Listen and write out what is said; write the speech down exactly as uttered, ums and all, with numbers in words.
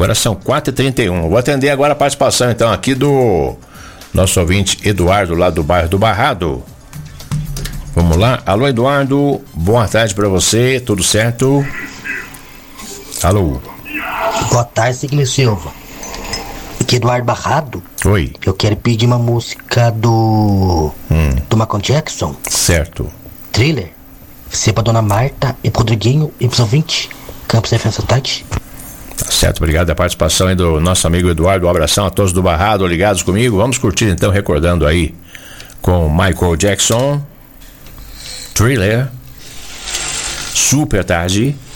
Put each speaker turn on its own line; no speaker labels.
Agora são quatro e trinta e um. Vou atender agora a participação então aqui do nosso ouvinte Eduardo, lá do bairro do Barrado. Vamos lá. Alô, Eduardo, boa tarde pra você, tudo certo? Alô.
Boa tarde, Sigli Silva. Aqui Eduardo Barrado.
Oi.
Eu quero pedir uma música do
hum.
do Michael Jackson.
Certo.
Thriller. Você pra Dona Marta e pro Rodriguinho e pro ouvinte Campos Defensa Tarde.
Tá certo, obrigado a participação aí do nosso amigo Eduardo. Um abração a todos do Barrado ligados comigo. Vamos curtir então, recordando aí com Michael Jackson, Thriller, Super Tarde.